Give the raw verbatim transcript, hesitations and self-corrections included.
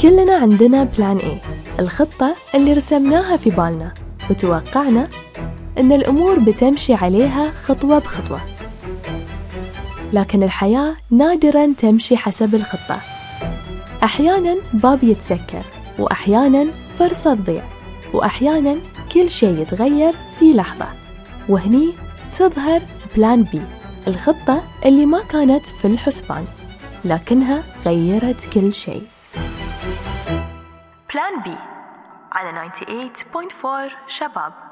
كلنا عندنا بلان إيه، الخطة اللي رسمناها في بالنا وتوقعنا إن الأمور بتمشي عليها خطوة بخطوة. لكن الحياة نادراً تمشي حسب الخطة. أحياناً باب يتسكر، وأحياناً فرصة تضيع، وأحياناً كل شيء يتغير في لحظة، وهني تظهر بلان بي، الخطة اللي ما كانت في الحسبان لكنها غيرت كل شيء. بلان بي على تسعة وتسعين فاصلة أربعة شباب.